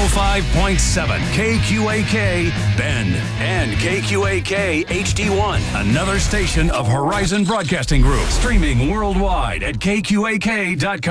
105.7 KQAK Bend and KQAK HD1, another station of Horizon Broadcasting Group, streaming worldwide at KQAK.com.